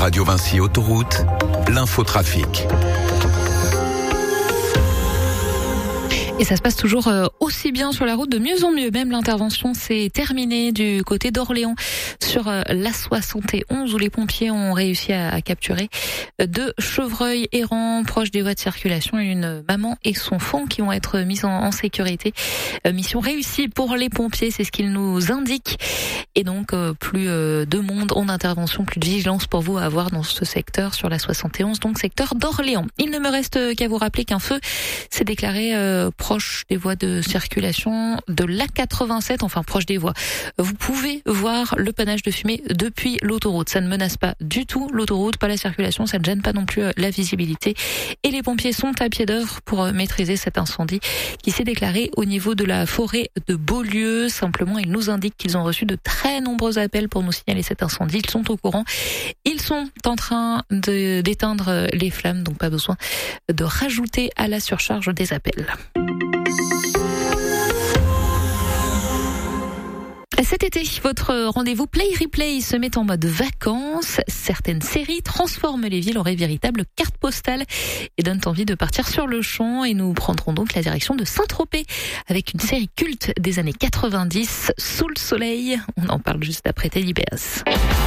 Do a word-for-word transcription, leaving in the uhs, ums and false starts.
Radio Vinci Autoroute, l'infotrafic. Et ça se passe toujours aussi bien sur la route, de mieux en mieux. Même l'intervention s'est terminée du côté d'Orléans sur l'A soixante et onze où les pompiers ont réussi à capturer deux chevreuils errants proches des voies de circulation. Une maman et son fond qui vont être mis en, en sécurité. Mission réussie pour les pompiers, c'est ce qu'ils nous indiquent. Et donc plus de monde en intervention, plus de vigilance pour vous à avoir dans ce secteur sur l'A soixante et onze, donc secteur d'Orléans. Il ne me reste qu'à vous rappeler qu'un feu s'est déclaré euh, proche des voies de circulation de l'A quatre-vingt-sept, enfin proche des voies. Vous pouvez voir le panache de fumée depuis l'autoroute. Ça ne menace pas du tout l'autoroute, pas la circulation, ça ne gêne pas non plus la visibilité. Et les pompiers sont à pied d'œuvre pour maîtriser cet incendie qui s'est déclaré au niveau de la forêt de Beaulieu. Simplement, ils nous indiquent qu'ils ont reçu de très nombreux appels pour nous signaler cet incendie. Ils sont au courant. Ils sont en train de, d'éteindre les flammes, donc pas besoin de rajouter à la surcharge des appels. Cet été, votre rendez-vous Play Replay se met en mode vacances. Certaines séries transforment les villes en véritables cartes postales et donnent envie de partir sur le champ. Et nous prendrons donc la direction de Saint-Tropez avec une série culte des années quatre-vingt-dix, Sous le soleil. On en parle juste après Teddy Bears.